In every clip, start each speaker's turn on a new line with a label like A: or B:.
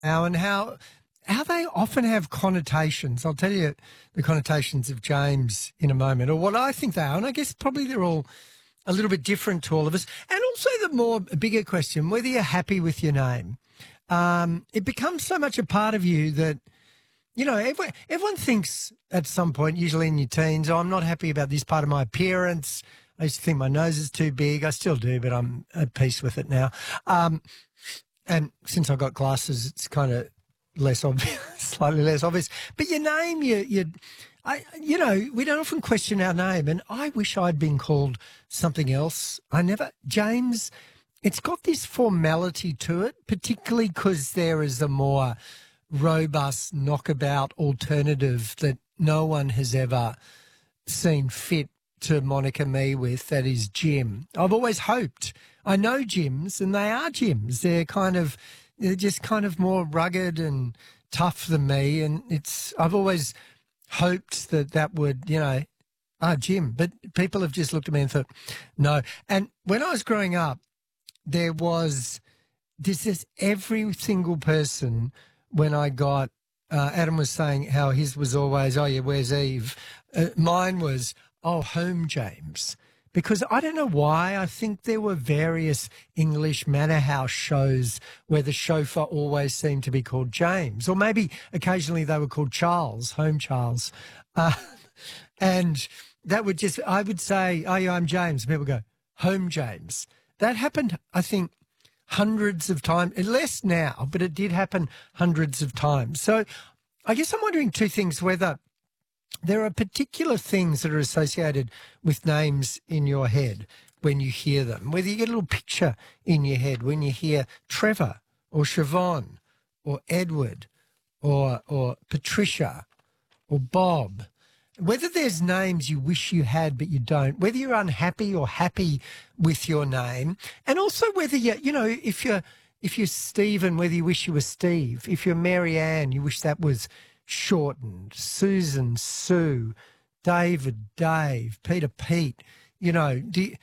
A: now and how they often have connotations. I'll tell you the connotations of James in a moment, or what I think they are, and I guess probably they're all a little bit different to all of us. And also the bigger question, whether you're happy with your name. It becomes so much a part of you that, you know, everyone thinks at some point, usually in your teens, oh, I'm not happy about this part of my appearance. I used to think my nose is too big. I still do, but I'm at peace with it now. And since I got glasses, it's kind of less obvious, slightly less obvious. But your name, we don't often question our name, and I wish I'd been called something else. James, it's got this formality to it, particularly because there is a more robust knockabout alternative that no one has ever seen fit to moniker me with, that is Jim. I've always hoped. I know Jims, and they are Jims. They're just kind of more rugged and tough than me, and I've always hoped that would, Jim. But people have just looked at me and thought, no. And when I was growing up, there was this every single person when I got, Adam was saying how his was always, oh, yeah, where's Eve? Mine was, oh, home James. Because I don't know why, I think there were various English manor house shows where the chauffeur always seemed to be called James, or maybe occasionally they were called Charles, home Charles. And that would I would say, oh, yeah, I'm James. And people go, home James. That happened, I think, hundreds of times, less now, but it did happen hundreds of times. So I guess I'm wondering two things, whether there are particular things that are associated with names in your head when you hear them, whether you get a little picture in your head when you hear Trevor or Siobhan or Edward or Patricia or Bob, whether there's names you wish you had but you don't, whether you're unhappy or happy with your name, and also whether if you're Stephen, whether you wish you were Steve, if you're Mary Ann, you wish that was shortened, Susan, Sue, David, Dave, Peter, Pete. Does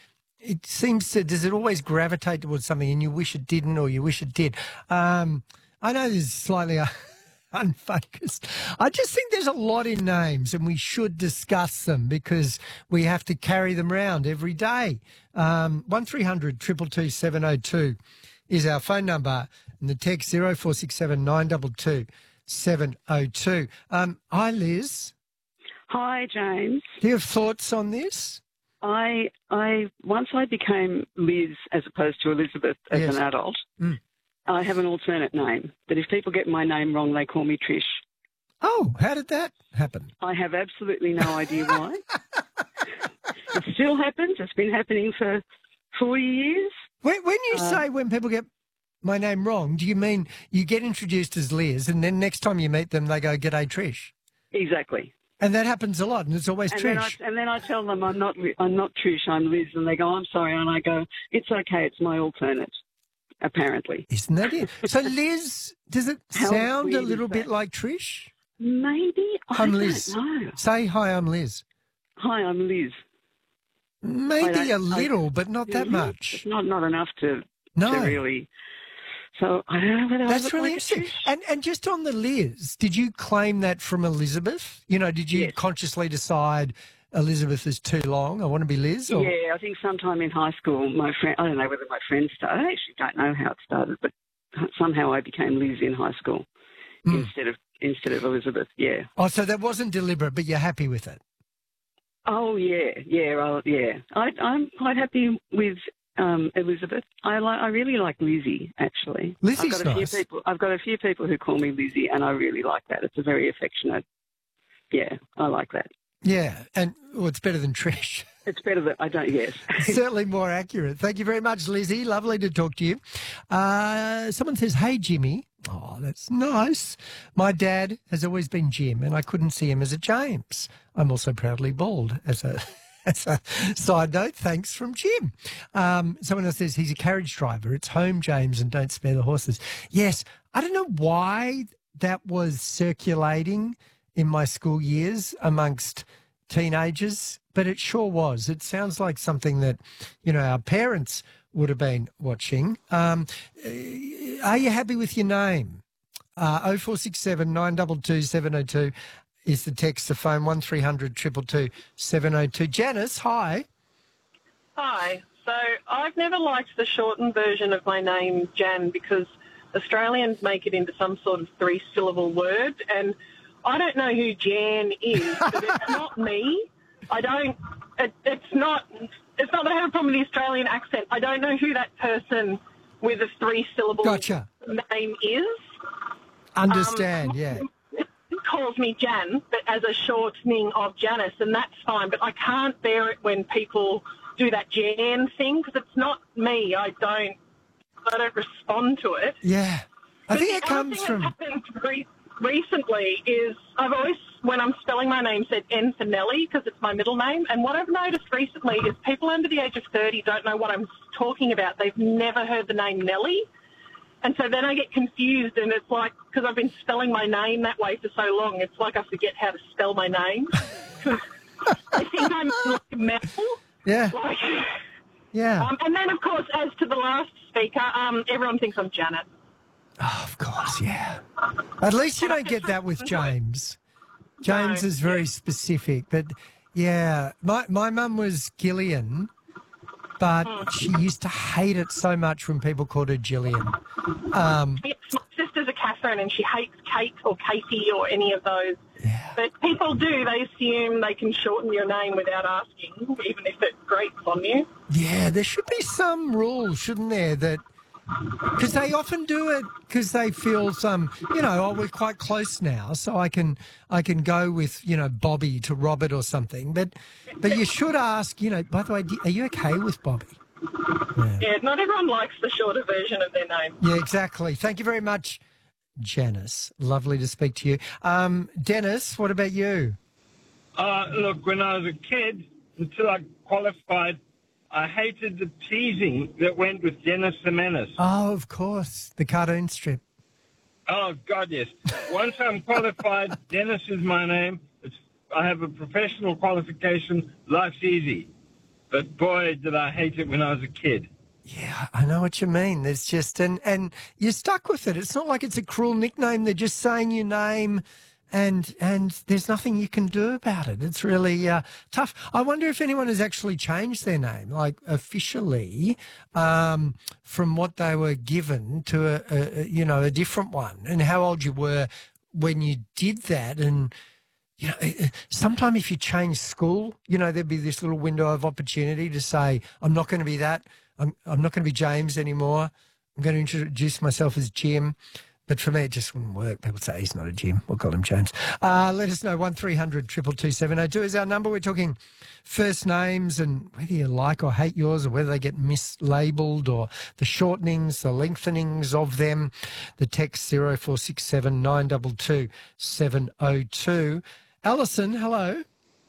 A: it always gravitate towards something and you wish it didn't, or you wish it did? I know this is slightly unfocused. I just think there's a lot in names and we should discuss them because we have to carry them around every day. 1300 222 702 is our phone number, and the text 0467 922 702. Hi, Liz.
B: Hi, James.
A: Do you have thoughts on this?
B: Once I became Liz as opposed to Elizabeth as
A: Yes.
B: an adult, I have an alternate name. But if people get my name wrong, they call me Trish.
A: Oh, how did that happen?
B: I have absolutely no idea why. It still happens. It's been happening for 40 years.
A: When you say when people get my name wrong, do you mean you get introduced as Liz and then next time you meet them they go, "G'day, Trish"?
B: Exactly.
A: And that happens a lot, and it's always Trish.
B: And then I tell them I'm not Trish, I'm Liz, and they go, "I'm sorry," and I go, "It's okay, it's my alternate." Apparently,
A: isn't that it? So Liz, does it sound a little bit like Trish?
B: Maybe.
A: I'm Liz.
B: Don't know.
A: Say hi, I'm Liz.
B: Hi, I'm Liz.
A: Maybe a little, but not that much.
B: It's not enough to
A: No.
B: really. So I don't know whether I
A: That's
B: look
A: really
B: like a
A: interesting.
B: Trish.
A: And just on the Liz, did you claim that from Elizabeth? Did you
B: Yes.
A: consciously decide Elizabeth is too long? I want to be Liz? Or?
B: Yeah, I think sometime in high school, my friend, I don't know whether my friend started, I actually don't know how it started, but somehow I became Liz in high school instead of Elizabeth, yeah.
A: Oh, so that wasn't deliberate, but you're happy with it?
B: Oh, yeah. I'm quite happy with Elizabeth. I really like Lizzie, actually.
A: Lizzie's nice.
B: I've got a few people who call me Lizzie, and I really like that. It's a very affectionate, I like that.
A: Yeah, and it's better than Trish.
B: It's better than, yes.
A: Certainly more accurate. Thank you very much, Lizzie. Lovely to talk to you. Someone says, "Hey, Jimmy." Oh, that's nice. My dad has always been Jim, and I couldn't see him as a James. I'm also proudly bald, as a side note. Thanks from Jim. Someone else says, he's a carriage driver. It's home, James, and don't spare the horses. Yes, I don't know why that was circulating in my school years amongst teenagers, but it sure was. It sounds like something that, our parents would have been watching. Are you happy with your name? 0467 922 702 is the text. The phone 1300 222 702. Janice, hi.
C: Hi. So I've never liked the shortened version of my name, Jan, because Australians make it into some sort of three-syllable word, and I don't know who Jan is, but it's not me. It's not that I have a problem with the Australian accent. I don't know who that person with a three-syllable name is.
A: Understand, yeah.
C: It calls me Jan, but as a shortening of Janice, and that's fine, but I can't bear it when people do that Jan thing, because it's not me. I don't respond to it.
A: Yeah. I think it
C: the
A: comes
C: other thing
A: from...
C: that's happened recently is I've always, when I'm spelling my name, said N for Nellie because it's my middle name. And what I've noticed recently is people under the age of 30 don't know what I'm talking about. They've never heard the name Nellie. And so then I get confused, and it's like, because I've been spelling my name that way for so long, it's like I forget how to spell my name. I think I'm like Mel.
A: Yeah. Yeah.
C: And then, of course, as to the last speaker, everyone thinks I'm Janet.
A: Oh, of course, yeah. At least you don't get that with James. James is very specific. But, yeah, my mum was Gillian, but she used to hate it so much when people called her Gillian.
C: Yes, my sister's a Catherine, and she hates Kate or Katie or any of those.
A: Yeah.
C: But people do. They assume they can shorten your name without asking, even if it grates on you.
A: Yeah, there should be some rules, shouldn't there, that... Because they often do it because they feel we're quite close now, so I can go with, Bobby to Robert or something. But you should ask, by the way, are you okay with Bobby?
C: Yeah, not everyone likes the shorter version of their name.
A: Yeah, exactly. Thank you very much, Janice. Lovely to speak to you. Dennis, what about you?
D: Look, when I was a kid, until I qualified, I hated the teasing that went with Dennis the Menace.
A: Oh, of course, the cartoon strip.
D: Oh, God, yes. Once I'm qualified, Dennis is my name. I have a professional qualification. Life's easy. But, boy, did I hate it when I was a kid.
A: Yeah, I know what you mean. There's just... And you're stuck with it. It's not like it's a cruel nickname. They're just saying your name... And there's nothing you can do about it. It's really tough. I wonder if anyone has actually changed their name, like officially, from what they were given to a different one, and how old you were when you did that. And sometimes if you change school, there'd be this little window of opportunity to say, I'm not going to be that. I'm not going to be James anymore. I'm going to introduce myself as Jim. But for me, it just wouldn't work. People say he's not a Jim. We'll call him James. Let us know. 1300 222 702 is our number. We're talking first names and whether you like or hate yours, or whether they get mislabelled, or the shortenings, the lengthenings of them. The text 0467 922 702. Alison, hello.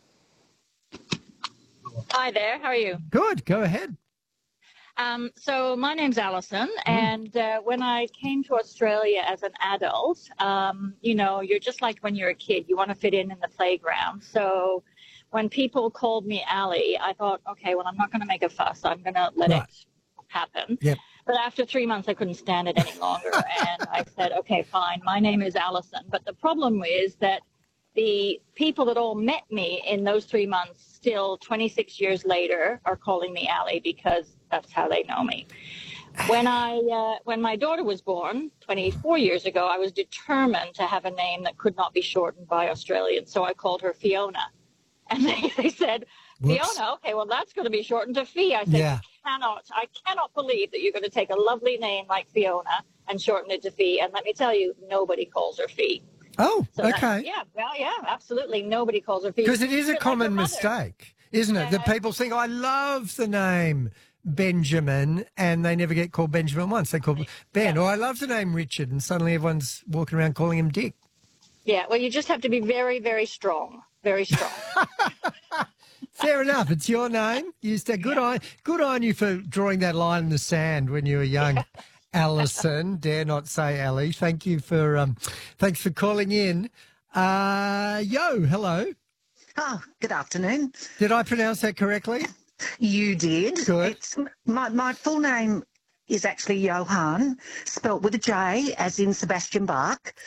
E: Hi there. How are you?
A: Good. Go ahead.
E: So my name's Alison, and when I came to Australia as an adult, you're just like when you're a kid. You want to fit in the playground. So when people called me Allie, I thought, okay, well, I'm not going to make a fuss. I'm going to let it happen.
A: Yep.
E: But after 3 months, I couldn't stand it any longer, and I said, okay, fine, my name is Alison. But the problem is that the people that all met me in those 3 months, still 26 years later, are calling me Allie because that's how they know me. When my daughter was born 24 years ago, I was determined to have a name that could not be shortened by Australians, so I called her Fiona. And they said,
A: Whoops.
E: Fiona, okay, well, that's going to be shortened to Fee. I said, I cannot believe that you're going to take a lovely name like Fiona and shorten it to Fee. And let me tell you, nobody calls her Fee.
A: Oh,
E: So
A: okay.
E: Yeah, absolutely. Nobody calls her Fee.
A: Because it is a common mistake, isn't it? That people think, I love the name Benjamin, and they never get called Benjamin once. They call Ben. Or I love the name Richard, and suddenly everyone's walking around calling him Dick.
E: Yeah, well, you just have to be very, very strong. Very strong.
A: Fair enough. It's your name. Good on you for drawing that line in the sand when you were young. Alison, dare not say Allie. Thank you for thanks for calling in. Hello.
F: Oh, good afternoon.
A: Did I pronounce that correctly?
F: You did.
A: Good.
F: It's my full name is actually Johann, spelt with a J, as in Sebastian Bach.